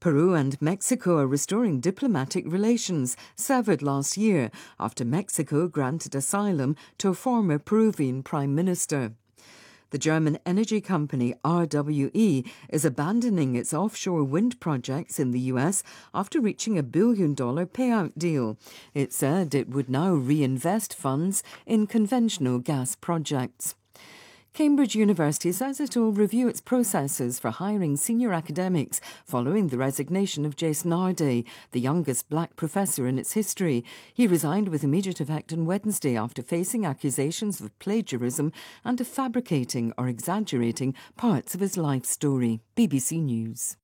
Peru and Mexico are restoring diplomatic relations severed last year after Mexico granted asylum to a former Peruvian prime minister. The German energy company RWE is abandoning its offshore wind projects in the US after reaching $1 billion payout deal. It said it would now reinvest funds in conventional gas projects. Cambridge University says it will review its processes for hiring senior academics following the resignation of Jason Arday, the youngest black professor in its history. He resigned with immediate effect on Wednesday after facing accusations of plagiarism and of fabricating or exaggerating parts of his life story. BBC News.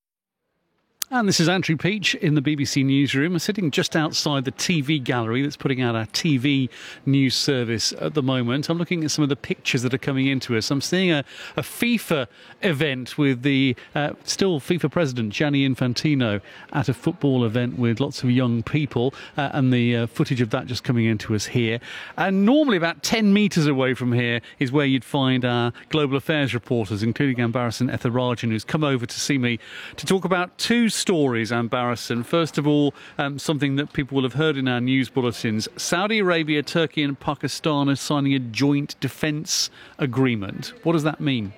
And this is Andrew Peach in the BBC Newsroom. I'm sitting just outside the TV gallery that's putting out our TV news service at the moment. I'm looking at some of the pictures that are coming into us. I'm seeing a FIFA event with the still FIFA president, Gianni Infantino, at a football event with lots of young people, and the footage of that just coming into us here. And normally about 10 metres away from here is where you'd find our global affairs reporters, including Ambarasan Etharajan, who's come over to see me to talk about two stories, Ambarasan. First of all, something that people will have heard in our news bulletins. Saudi Arabia, Turkey and Pakistan are signing a joint defence agreement. What does that mean?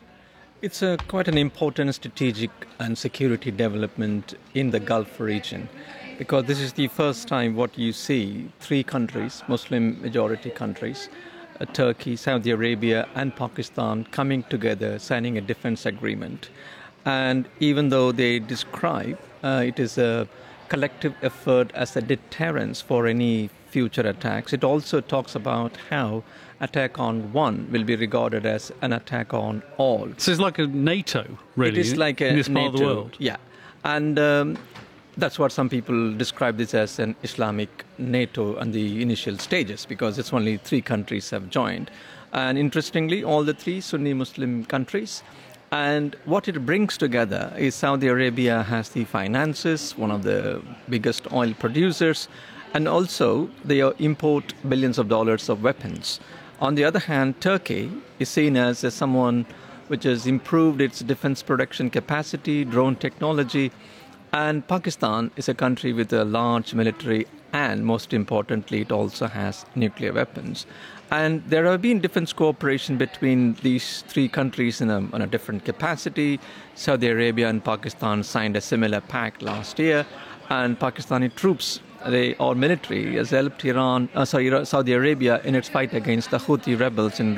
It's quite an important strategic and security development in the Gulf region, because this is the first time what you see three countries, Muslim majority countries, Turkey, Saudi Arabia and Pakistan coming together, signing a defence agreement. And even though they describe it is a collective effort as a deterrence for any future attacks, it also talks about how attack on one will be regarded as an attack on all. So it's like a NATO, really, it is like a in this NATO, part of the world. Yeah, and that's what some people describe this as an Islamic NATO on the initial stages, because it's only three countries have joined. And interestingly, all the three Sunni Muslim countries. And what it brings together is Saudi Arabia has the finances, one of the biggest oil producers, and also they import billions of dollars of weapons. On the other hand, Turkey is seen as someone which has improved its defense production capacity, drone technology, and Pakistan is a country with a large military, and most importantly, it also has nuclear weapons. And there have been defense cooperation between these three countries on a different capacity. Saudi Arabia and Pakistan signed a similar pact last year, and Pakistani troops, our military, has helped Saudi Arabia in its fight against the Houthi rebels in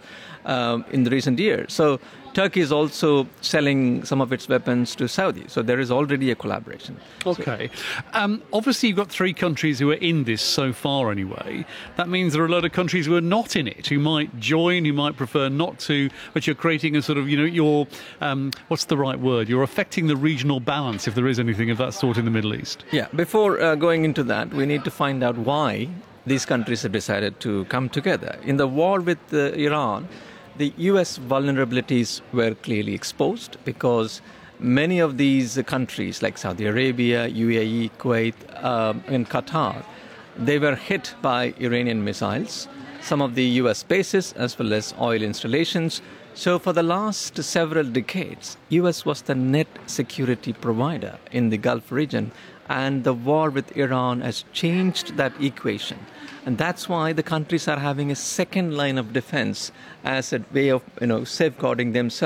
the recent years. So Turkey is also selling some of its weapons to Saudi. So there is already a collaboration. Okay. Obviously, you've got three countries who are in this so far anyway. That means there are a lot of countries who are not in it, who might join, who might prefer not to, but you're creating a sort of, you're, what's the right word? You're affecting the regional balance, if there is anything of that sort in the Middle East. Yeah. Before going into that, we need to find out why these countries have decided to come together. In the war with Iran, the U.S. vulnerabilities were clearly exposed because many of these countries like Saudi Arabia, UAE, Kuwait, and Qatar, they were hit by Iranian missiles, some of the U.S. bases as well as oil installations. So for the last several decades, U.S. was the net security provider in the Gulf region, and the war with Iran has changed that equation. And that's why the countries are having a second line of defense as a way of safeguarding themselves.